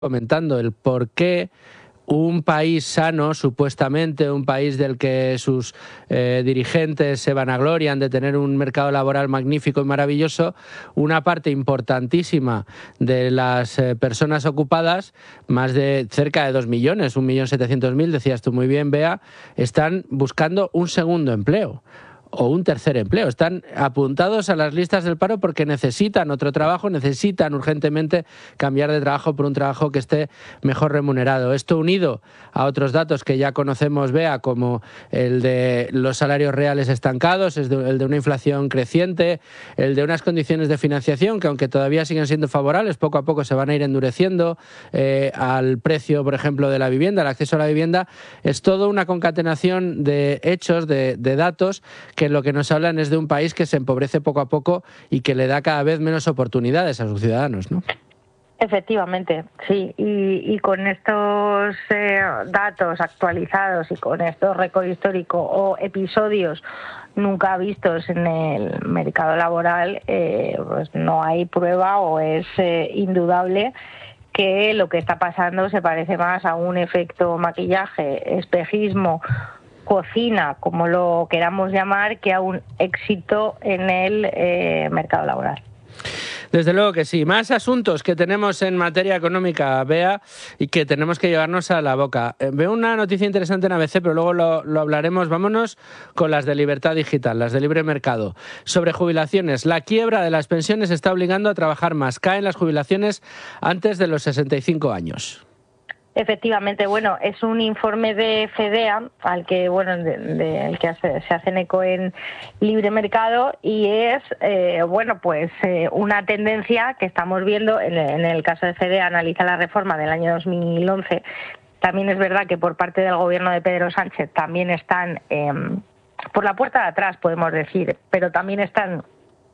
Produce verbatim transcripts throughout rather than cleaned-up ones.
comentando el por qué un país sano, supuestamente, un país del que sus eh, dirigentes se vanaglorian de tener un mercado laboral magnífico y maravilloso, una parte importantísima de las eh, personas ocupadas, más de cerca de dos millones, un millón setecientos mil, decías tú muy bien, Bea, están buscando un segundo empleo o un tercer empleo. Están apuntados a las listas del paro porque necesitan otro trabajo, necesitan urgentemente cambiar de trabajo por un trabajo que esté mejor remunerado. Esto unido a otros datos que ya conocemos, Bea, como el de los salarios reales estancados, el de una inflación creciente, el de unas condiciones de financiación que, aunque todavía siguen siendo favorables, poco a poco se van a ir endureciendo, eh, al precio, por ejemplo, de la vivienda, el acceso a la vivienda. Es todo una concatenación de hechos, de, de datos, que lo que nos hablan es de un país que se empobrece poco a poco y que le da cada vez menos oportunidades a sus ciudadanos, ¿no? Efectivamente, sí, y, y con estos eh, datos actualizados y con estos récord histórico o episodios nunca vistos en el mercado laboral, eh, pues no hay prueba o es eh, indudable que lo que está pasando se parece más a un efecto maquillaje, espejismo, cocina, como lo queramos llamar, que a un éxito en el eh, mercado laboral. Desde luego que sí. Más asuntos que tenemos en materia económica, Bea, y que tenemos que llevarnos a la boca. Eh, veo una noticia interesante en A B C, pero luego lo, lo hablaremos. Vámonos con las de Libertad Digital, las de libre mercado. Sobre jubilaciones. La quiebra de las pensiones está obligando a trabajar más. Caen las jubilaciones antes de los sesenta y cinco años. Efectivamente, bueno, es un informe de FEDEA al que, bueno, de, de, el que hace, se hacen eco en Libre Mercado, y es, eh, bueno, pues eh, una tendencia que estamos viendo. En, en el caso de FEDEA analiza la reforma del año dos mil once. También es verdad que por parte del gobierno de Pedro Sánchez también están eh, por la puerta de atrás, podemos decir, pero también están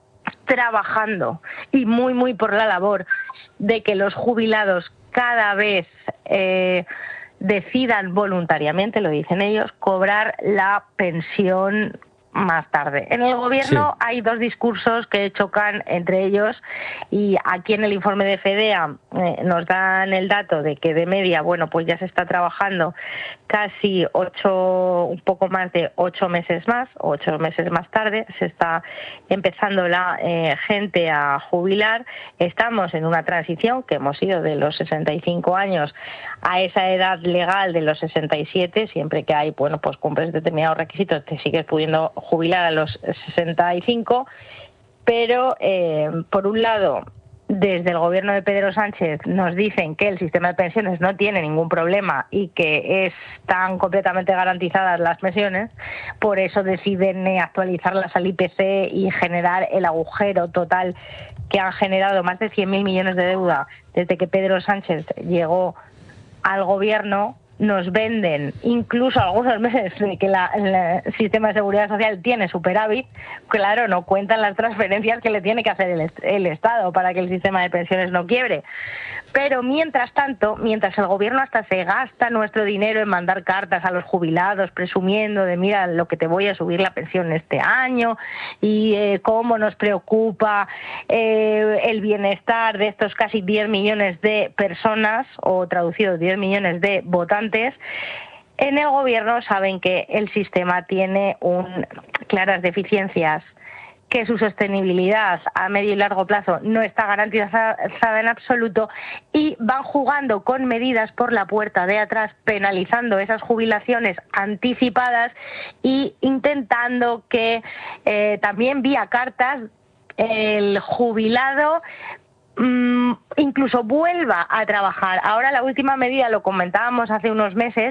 trabajando y muy, muy por la labor de que los jubilados cada vez eh, decidan voluntariamente, lo dicen ellos, cobrar la pensión más tarde. En el gobierno sí hay dos discursos que chocan entre ellos, y aquí en el informe de FEDEA eh, nos dan el dato de que de media, bueno, pues ya se está trabajando casi ocho, un poco más de ocho meses más, ocho meses más tarde, se está empezando la eh, gente a jubilar. Estamos en una transición que hemos ido de los sesenta y cinco años a esa edad legal de los sesenta y siete, siempre que hay, bueno, pues cumples determinados requisitos, te sigues pudiendo jubilar a los sesenta y cinco, pero eh, por un lado, desde el gobierno de Pedro Sánchez nos dicen que el sistema de pensiones no tiene ningún problema y que están completamente garantizadas las pensiones, por eso deciden actualizarlas al I P C y generar el agujero total que han generado más de cien mil millones de deuda desde que Pedro Sánchez llegó al gobierno. Nos venden incluso algunos meses de que la, el sistema de seguridad social tiene superávit. Claro, no cuentan las transferencias que le tiene que hacer el, el Estado para que el sistema de pensiones no quiebre. Pero mientras tanto, mientras el gobierno hasta se gasta nuestro dinero en mandar cartas a los jubilados presumiendo de mira lo que te voy a subir la pensión este año y eh, cómo nos preocupa eh, el bienestar de estos casi diez millones de personas, o traducido diez millones de votantes, en el gobierno saben que el sistema tiene un, claras deficiencias, que su sostenibilidad a medio y largo plazo no está garantizada en absoluto, y van jugando con medidas por la puerta de atrás, penalizando esas jubilaciones anticipadas y intentando que eh, también vía cartas el jubilado mmm, incluso vuelva a trabajar. Ahora la última medida, lo comentábamos hace unos meses,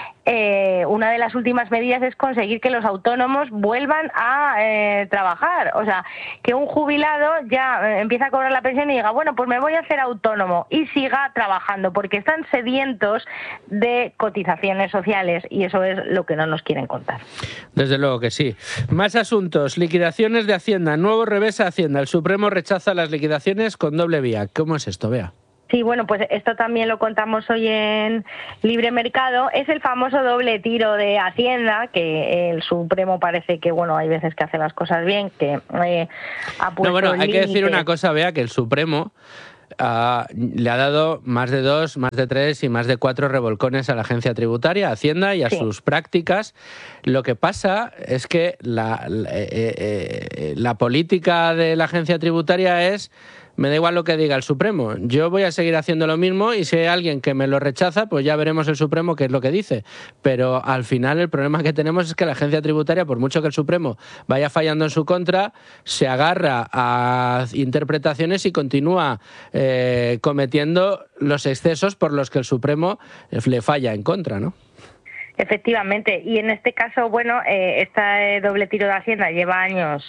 Eh, una de las últimas medidas es conseguir que los autónomos vuelvan a eh, trabajar. O sea, que un jubilado ya eh, empieza a cobrar la pensión y diga, bueno, pues me voy a hacer autónomo, y siga trabajando, porque están sedientos de cotizaciones sociales, y eso es lo que no nos quieren contar. Desde luego que sí. Más asuntos. Liquidaciones de Hacienda. Nuevo revés a Hacienda. El Supremo rechaza las liquidaciones con doble vía. ¿Cómo es esto, Bea? Sí, bueno, pues esto también lo contamos hoy en Libre Mercado. Es el famoso doble tiro de Hacienda, que el Supremo parece que, bueno, hay veces que hace las cosas bien, que eh, ha puesto No, bueno, hay límites. que decir una cosa, Bea, que el Supremo uh, le ha dado más de dos, más de tres y más de cuatro revolcones a la agencia tributaria, a Hacienda y a sí. sus prácticas. Lo que pasa es que la, la, eh, eh, la política de la agencia tributaria es: me da igual lo que diga el Supremo, yo voy a seguir haciendo lo mismo, y si hay alguien que me lo rechaza, pues ya veremos el Supremo qué es lo que dice. Pero al final el problema que tenemos es que la agencia tributaria, por mucho que el Supremo vaya fallando en su contra, se agarra a interpretaciones y continúa eh, cometiendo los excesos por los que el Supremo le falla en contra, ¿no? Efectivamente, y en este caso, bueno, eh, este doble tiro de Hacienda lleva años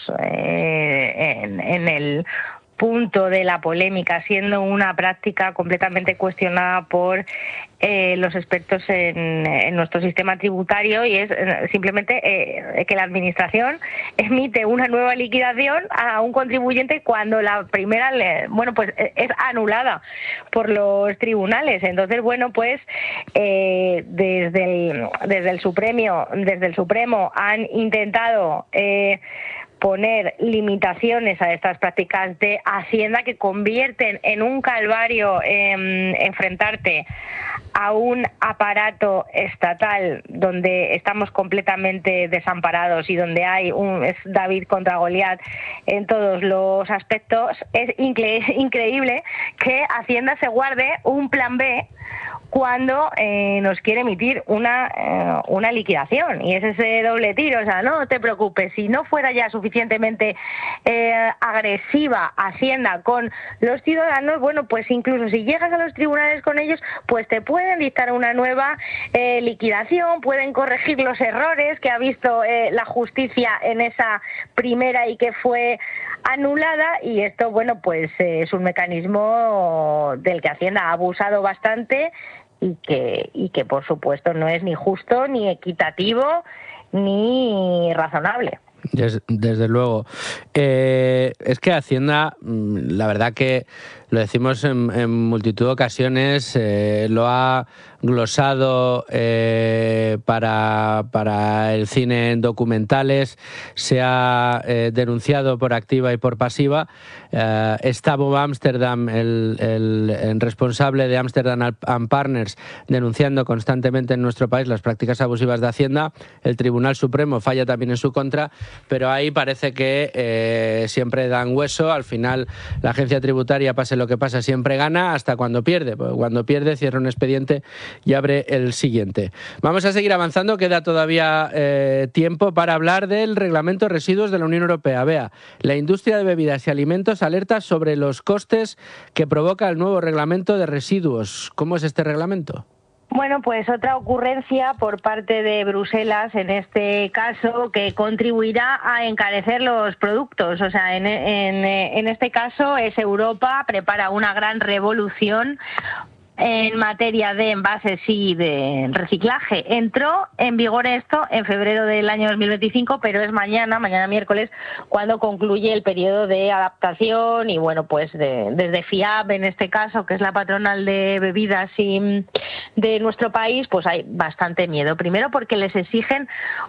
eh, en, en el punto de la polémica, siendo una práctica completamente cuestionada por eh, los expertos en, en nuestro sistema tributario, y es eh, simplemente eh, que la Administración emite una nueva liquidación a un contribuyente cuando la primera, le, bueno, pues es anulada por los tribunales. Entonces, bueno, pues eh, desde el, desde el Supremo, desde el Supremo han intentado eh, poner limitaciones a estas prácticas de Hacienda que convierten en un calvario eh, enfrentarte a un aparato estatal donde estamos completamente desamparados y donde hay un es David contra Goliat en todos los aspectos. Es incre- increíble que Hacienda se guarde un plan B cuando eh, nos quiere emitir una eh, una liquidación, y es ese doble tiro. O sea, no te preocupes, si no fuera ya suficientemente eh, agresiva Hacienda con los ciudadanos, bueno, pues incluso si llegas a los tribunales con ellos, pues te pueden dictar una nueva eh, liquidación, pueden corregir los errores que ha visto eh, la justicia en esa primera y que fue anulada. Y esto, bueno, pues eh, es un mecanismo del que Hacienda ha abusado bastante y que, y que por supuesto no es ni justo, ni equitativo, ni razonable. Desde, desde luego. Eh, es que Hacienda, la verdad que lo decimos en, en multitud de ocasiones, eh, lo ha glosado eh, para, para el cine en documentales, se ha eh, denunciado por activa y por pasiva. Eh, está Bob Amsterdam, el, el, el responsable de Amsterdam and Partners, denunciando constantemente en nuestro país las prácticas abusivas de Hacienda. El Tribunal Supremo falla también en su contra, pero ahí parece que eh, siempre dan hueso. Al final la agencia tributaria, pase lo que pasa, siempre gana hasta cuando pierde. Porque cuando pierde cierra un expediente y abre el siguiente. Vamos a seguir avanzando, queda todavía eh, tiempo para hablar del Reglamento de Residuos de la Unión Europea. Vea, la industria de bebidas y alimentos alerta sobre los costes que provoca el nuevo Reglamento de Residuos. ¿Cómo es este reglamento? Bueno, pues otra ocurrencia por parte de Bruselas, en este caso, que contribuirá a encarecer los productos. O sea, en, en, en este caso es Europa, prepara una gran revolución en materia de envases y de reciclaje. Entró en vigor esto en febrero del año dos mil veinticinco, pero es mañana, mañana miércoles, cuando concluye el periodo de adaptación. Y bueno, pues de, desde FIAB, en este caso, que es la patronal de bebidas y de nuestro país, pues hay bastante miedo. Primero porque les exigen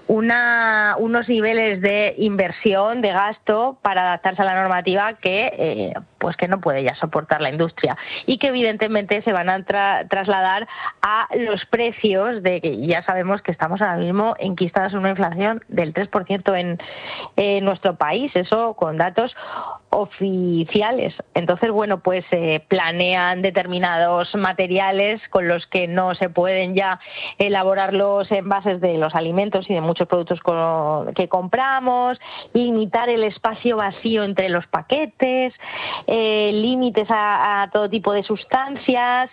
una, unos niveles de inversión, de gasto, para adaptarse a la normativa que, eh, pues que no puede ya soportar la industria, y que evidentemente se van a Tra trasladar a los precios de que ya sabemos que estamos ahora mismo enquistados en una inflación del tres por ciento en, en nuestro país, eso con datos oficiales. Entonces, bueno, pues eh, planean determinados materiales con los que no se pueden ya elaborar los envases de los alimentos y de muchos productos que compramos, limitar el espacio vacío entre los paquetes, eh, límites a, a todo tipo de sustancias.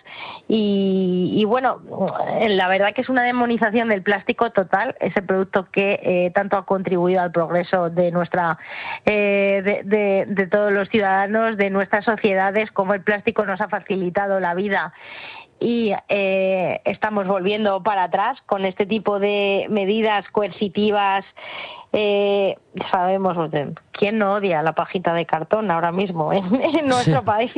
Y, y bueno, la verdad que es una demonización del plástico total, ese producto que eh, tanto ha contribuido al progreso de nuestra eh, de, de, de todos los ciudadanos, de nuestras sociedades, como el plástico nos ha facilitado la vida. Y eh, estamos volviendo para atrás con este tipo de medidas coercitivas eh, sabemos, ¿quién no odia la pajita de cartón ahora mismo en, en nuestro país?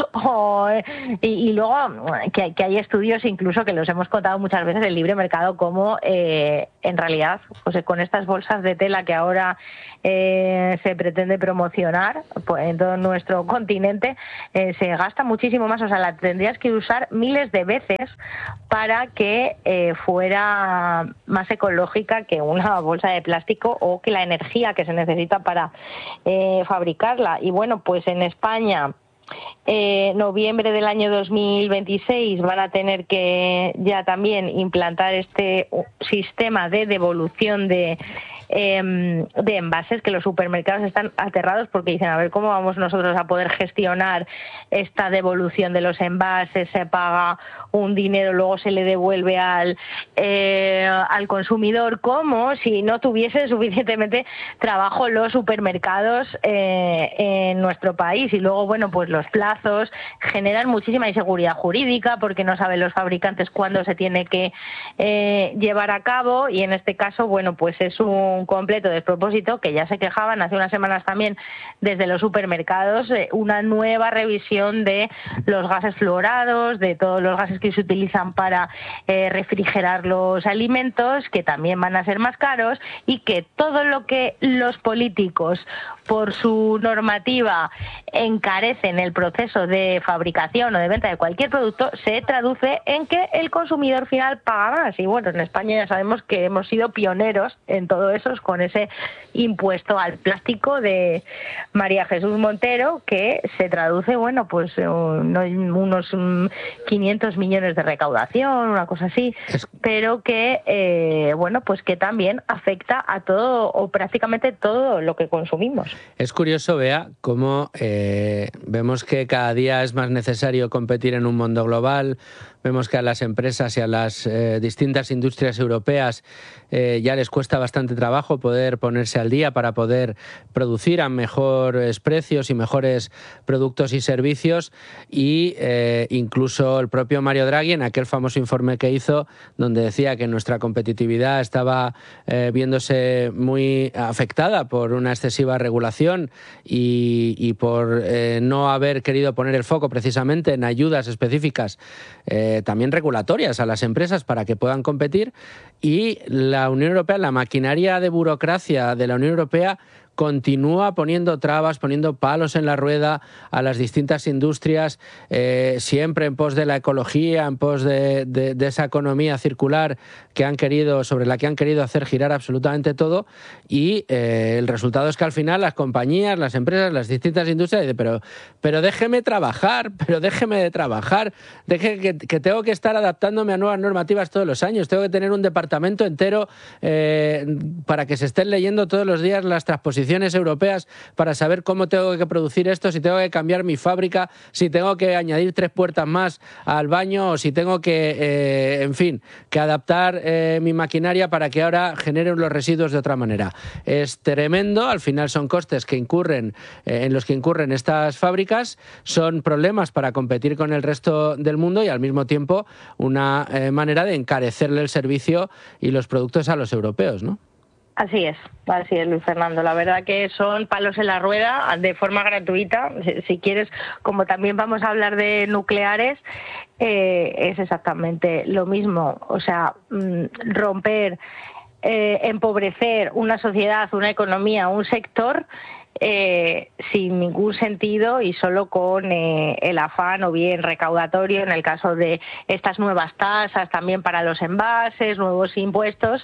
O, y, y luego que, que hay estudios incluso que los hemos contado muchas veces del libre mercado, como eh, en realidad pues con estas bolsas de tela que ahora eh, se pretende promocionar pues, en todo nuestro continente, eh, se gasta muchísimo más, o sea, la tendrías que usar miles de veces para que eh, fuera más ecológica que una bolsa de plástico o que la energía que se necesita para eh, fabricarla. Y bueno, pues en España, Eh, noviembre del año dos mil veintiséis van a tener que ya también implantar este sistema de devolución de eh, de envases, que los supermercados están aterrados porque dicen, a ver, ¿cómo vamos nosotros a poder gestionar esta devolución de los envases? Se paga un dinero, luego se le devuelve al eh, al consumidor, como si no tuviese suficientemente trabajo los supermercados eh, en nuestro país. Y luego, bueno, pues los plazos generan muchísima inseguridad jurídica porque no saben los fabricantes cuándo se tiene que eh, llevar a cabo, y en este caso, bueno, pues es un completo despropósito, que ya se quejaban hace unas semanas también desde los supermercados, eh, una nueva revisión de los gases fluorados, de todos los gases que se utilizan para eh, refrigerar los alimentos, que también van a ser más caros, y que todo lo que los políticos, por su normativa, encarecen el proceso de fabricación o de venta de cualquier producto, se traduce en que el consumidor final paga más. Y bueno, en España ya sabemos que hemos sido pioneros en todo eso, con ese impuesto al plástico de María Jesús Montero, que se traduce, bueno, pues unos quinientos millones de recaudación, una cosa así, pero que, eh, bueno, pues que también afecta a todo o prácticamente todo lo que consumimos. Es curioso, Bea, cómo eh, vemos que cada día es más necesario competir en un mundo global. Vemos que a las empresas y a las eh, distintas industrias europeas eh, ya les cuesta bastante trabajo poder ponerse al día para poder producir a mejores precios y mejores productos y servicios, y eh, incluso el propio Mario Draghi, en aquel famoso informe que hizo, donde decía que nuestra competitividad estaba eh, viéndose muy afectada por una excesiva regulación y, y por eh, no haber querido poner el foco precisamente en ayudas específicas eh, también regulatorias a las empresas para que puedan competir. Y la Unión Europea, la maquinaria de burocracia de la Unión Europea, continúa poniendo trabas, poniendo palos en la rueda a las distintas industrias, eh, siempre en pos de la ecología, en pos de, de, de esa economía circular que han querido, sobre la que han querido hacer girar absolutamente todo. Y eh, el resultado es que al final las compañías, las empresas, las distintas industrias dicen, pero, pero déjeme trabajar, pero déjeme de trabajar, deje que, que tengo que estar adaptándome a nuevas normativas todos los años, tengo que tener un departamento entero eh, para que se estén leyendo todos los días las transposiciones europeas para saber cómo tengo que producir esto, si tengo que cambiar mi fábrica, si tengo que añadir tres puertas más al baño, o si tengo que, eh, en fin, que adaptar eh, mi maquinaria para que ahora generen los residuos de otra manera. Es tremendo, al final son costes que incurren, eh, en los que incurren estas fábricas, son problemas para competir con el resto del mundo y al mismo tiempo una eh, manera de encarecerle el servicio y los productos a los europeos, ¿no? Así es, así es, Luis Fernando. La verdad que son palos en la rueda de forma gratuita. Si quieres, como también vamos a hablar de nucleares, eh, es exactamente lo mismo. O sea, romper, eh, empobrecer una sociedad, una economía, un sector, Eh, sin ningún sentido y solo con eh, el afán o bien recaudatorio en el caso de estas nuevas tasas también para los envases, nuevos impuestos,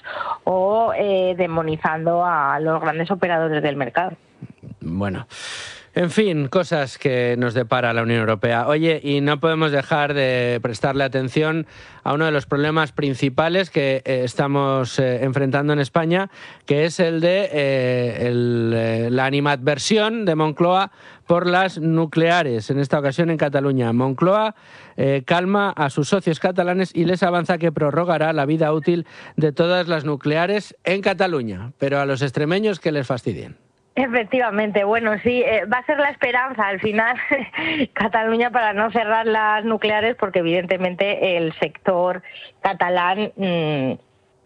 o eh, demonizando a los grandes operadores del mercado. Bueno, en fin, cosas que nos depara la Unión Europea. Oye, y no podemos dejar de prestarle atención a uno de los problemas principales que eh, estamos eh, enfrentando en España, que es el de eh, el, eh, la animadversión de Moncloa por las nucleares, en esta ocasión en Cataluña. Moncloa eh, calma a sus socios catalanes y les avanza que prorrogará la vida útil de todas las nucleares en Cataluña, pero a los extremeños que les fastidien. Efectivamente, bueno, sí, eh, va a ser la esperanza al final Cataluña para no cerrar las nucleares, porque evidentemente el sector catalán mmm,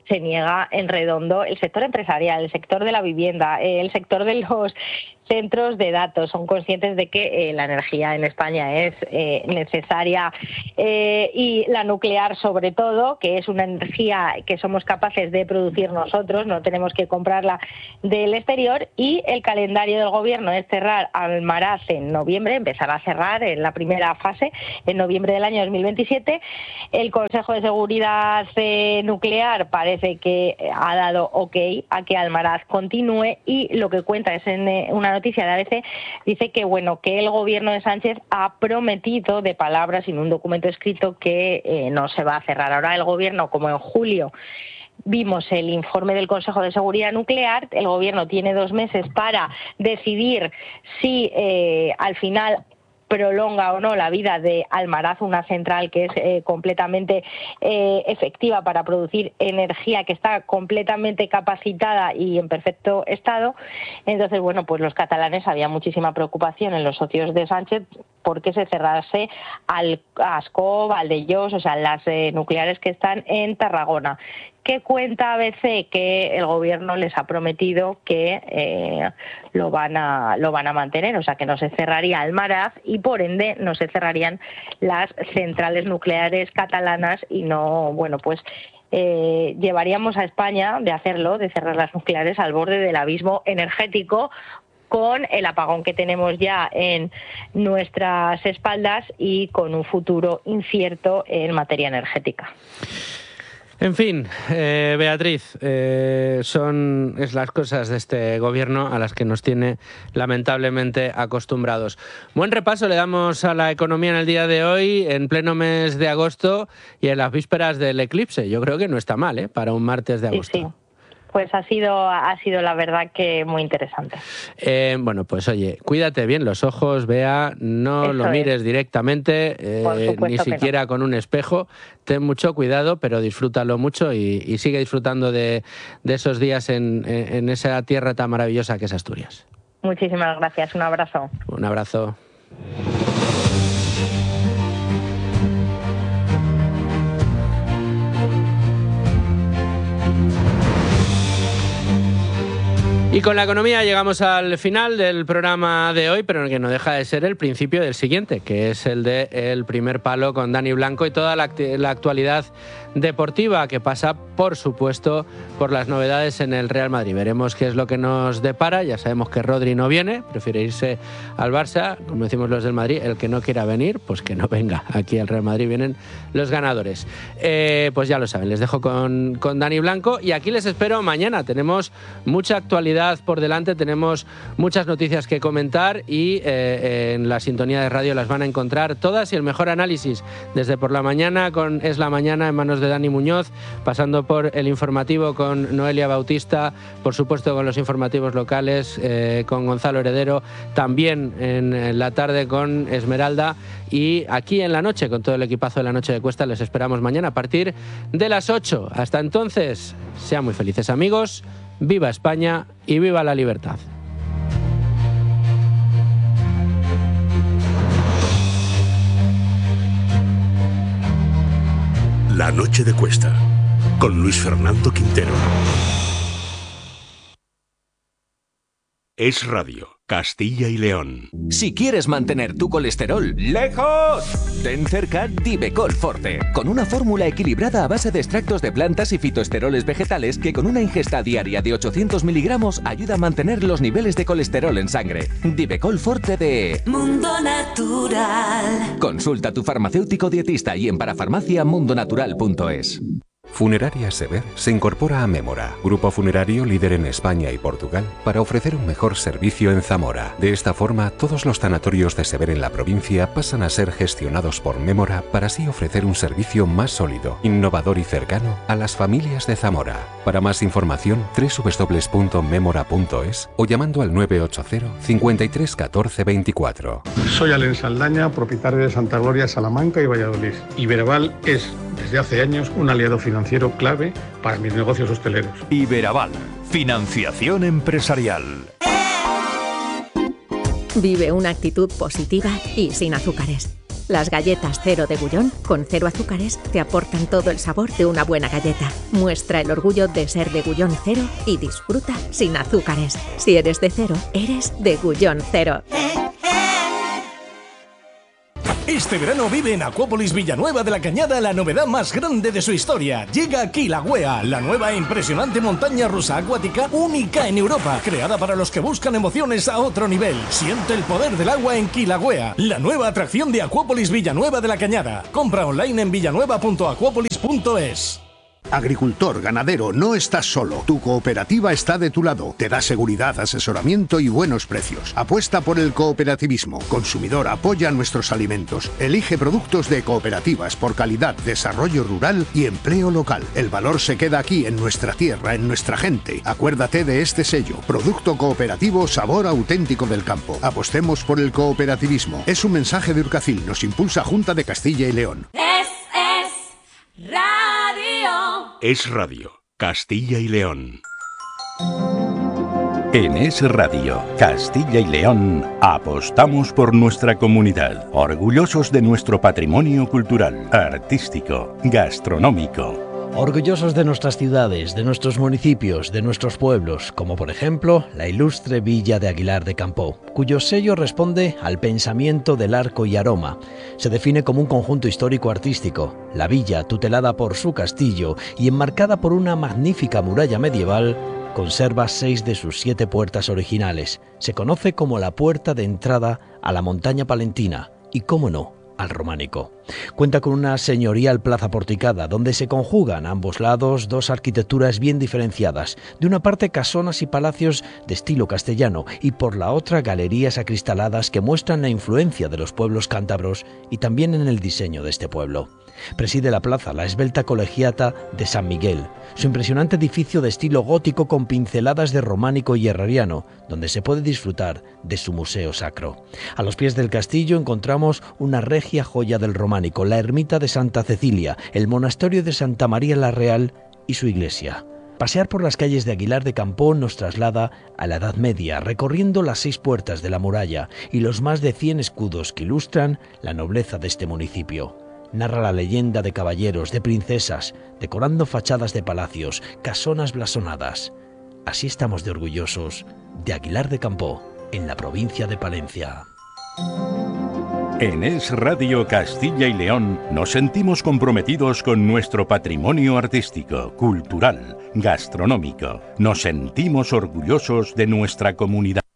se niega en redondo el sector empresarial, el sector de la vivienda, el sector de los centros de datos. Son conscientes de que eh, la energía en España es eh, necesaria eh, y la nuclear sobre todo, que es una energía que somos capaces de producir nosotros, no tenemos que comprarla del exterior, y el calendario del gobierno es cerrar Almaraz en noviembre, empezar a cerrar en la primera fase en noviembre del año dos mil veintisiete. El Consejo de Seguridad eh, Nuclear parece que ha dado ok a que Almaraz continúe, y lo que cuenta es en eh, una noticia de A B C, dice que bueno, que el gobierno de Sánchez ha prometido de palabras en un documento escrito que eh, no se va a cerrar. Ahora el gobierno, como en julio vimos el informe del Consejo de Seguridad Nuclear, el gobierno tiene dos meses para decidir si eh, al final prolonga o no la vida de Almaraz, una central que es eh, completamente eh, efectiva para producir energía, que está completamente capacitada y en perfecto estado. Entonces, bueno, pues los catalanes, había muchísima preocupación en los socios de Sánchez porque se cerrase al Ascó, Valdellos, o sea, las eh, nucleares que están en Tarragona. ¿Qué cuenta A B C? Que el gobierno les ha prometido que eh, lo van a lo van a mantener, o sea que no se cerraría Almaraz y por ende no se cerrarían las centrales nucleares catalanas y no, bueno, pues eh, llevaríamos a España de hacerlo, de cerrar las nucleares al borde del abismo energético, con el apagón que tenemos ya en nuestras espaldas y con un futuro incierto en materia energética. En fin, eh, Beatriz, eh, son es las cosas de este gobierno a las que nos tiene lamentablemente acostumbrados. Buen repaso le damos a la economía en el día de hoy, en pleno mes de agosto y en las vísperas del eclipse. Yo creo que no está mal, ¿eh?, para un martes de agosto. Sí, sí. Pues ha sido, ha sido la verdad que muy interesante. Eh, bueno, pues oye, cuídate bien los ojos, Bea, no Eso lo mires es. directamente, eh, ni siquiera no. con un espejo. Ten mucho cuidado, pero disfrútalo mucho y, y sigue disfrutando de, de esos días en, en, en esa tierra tan maravillosa que es Asturias. Muchísimas gracias, un abrazo. Un abrazo. Y con la economía llegamos al final del programa de hoy, pero que no deja de ser el principio del siguiente, que es el de El Primer Palo con Dani Blanco y toda la, la actualidad deportiva, que pasa, por supuesto, por las novedades en el Real Madrid. Veremos qué es lo que nos depara. Ya sabemos que Rodri no viene, prefiere irse al Barça, como decimos los del Madrid. El que no quiera venir, pues que no venga. Aquí al Real Madrid vienen los ganadores. Eh, pues ya lo saben, les dejo con, con Dani Blanco y aquí les espero mañana. Tenemos mucha actualidad por delante, tenemos muchas noticias que comentar y eh, en la sintonía de radio las van a encontrar todas y el mejor análisis desde por la mañana con Es la Mañana en manos de Dani Muñoz, pasando por el informativo con Noelia Bautista, por supuesto con los informativos locales eh, con Gonzalo Heredero, también en la tarde con Esmeralda y aquí en la noche con todo el equipazo de La Noche de Cuesta. Les esperamos mañana a partir de las ocho. Hasta entonces, sean muy felices amigos. ¡Viva España y viva la libertad! La Noche de Cuesta, con Luis Fernando Quintero. Es Radio, Castilla y León. Si quieres mantener tu colesterol lejos, ten cerca Divecol Forte, con una fórmula equilibrada a base de extractos de plantas y fitoesteroles vegetales que con una ingesta diaria de ochocientos miligramos ayuda a mantener los niveles de colesterol en sangre. Divecol Forte de Mundo Natural. Consulta a tu farmacéutico dietista y en parafarmacia mundonatural punto es. Funeraria Sever se incorpora a Mémora, grupo funerario líder en España y Portugal, para ofrecer un mejor servicio en Zamora. De esta forma, todos los tanatorios de Sever en la provincia pasan a ser gestionados por Mémora para así ofrecer un servicio más sólido, innovador y cercano a las familias de Zamora. Para más información, doble u doble u doble u punto memora punto es o llamando al nueve ocho cero, cincuenta y tres, catorce, veinticuatro. Soy Alen Saldaña, propietario de Santa Gloria, Salamanca y Valladolid. Iberaval es, desde hace años, un aliado financiero clave para mis negocios hosteleros. Iberaval, financiación empresarial. Vive una actitud positiva y sin azúcares. Las galletas Cero de Gullón, con cero azúcares, te aportan todo el sabor de una buena galleta. Muestra el orgullo de ser de Gullón Cero y disfruta sin azúcares. Si eres de Cero, eres de Gullón Cero. Este verano vive en Acuópolis Villanueva de la Cañada la novedad más grande de su historia. Llega Kilauea, la nueva e impresionante montaña rusa acuática única en Europa, creada para los que buscan emociones a otro nivel. Siente el poder del agua en Kilauea, la nueva atracción de Acuópolis Villanueva de la Cañada. Compra online en villanueva punto acuópolis punto es. Agricultor, ganadero, no estás solo. Tu cooperativa está de tu lado. Te da seguridad, asesoramiento y buenos precios. Apuesta por el cooperativismo. Consumidor, apoya nuestros alimentos. Elige productos de cooperativas por calidad, desarrollo rural y empleo local. El valor se queda aquí, en nuestra tierra, en nuestra gente. Acuérdate de este sello. Producto cooperativo, sabor auténtico del campo. Apostemos por el cooperativismo. Es un mensaje de Urcacil. Nos impulsa Junta de Castilla y León. Es, es, radio. Es Radio, Castilla y León. En Es Radio, Castilla y León, apostamos por nuestra comunidad, orgullosos de nuestro patrimonio cultural, artístico, gastronómico. Orgullosos de nuestras ciudades, de nuestros municipios, de nuestros pueblos, como por ejemplo la ilustre villa de Aguilar de Campoo, cuyo sello responde al pensamiento del arco y aroma. Se define como un conjunto histórico-artístico. La villa, tutelada por su castillo y enmarcada por una magnífica muralla medieval, conserva seis de sus siete puertas originales. Se conoce como la puerta de entrada a la montaña palentina y, cómo no, al románico. Cuenta con una señorial plaza porticada, donde se conjugan a ambos lados dos arquitecturas bien diferenciadas. De una parte, casonas y palacios de estilo castellano, y por la otra, galerías acristaladas que muestran la influencia de los pueblos cántabros y también en el diseño de este pueblo. Preside la plaza la esbelta colegiata de San Miguel, su impresionante edificio de estilo gótico con pinceladas de románico y herreriano, donde se puede disfrutar de su museo sacro. A los pies del castillo encontramos una regia joya del románico, la ermita de Santa Cecilia, el monasterio de Santa María la Real y su iglesia. Pasear por las calles de Aguilar de Campoo nos traslada a la Edad Media, recorriendo las seis puertas de la muralla y los más de cien escudos que ilustran la nobleza de este municipio. Narra la leyenda de caballeros, de princesas, decorando fachadas de palacios, casonas blasonadas. Así estamos de orgullosos de Aguilar de Campoo, en la provincia de Palencia. En Es Radio Castilla y León nos sentimos comprometidos con nuestro patrimonio artístico, cultural, gastronómico. Nos sentimos orgullosos de nuestra comunidad.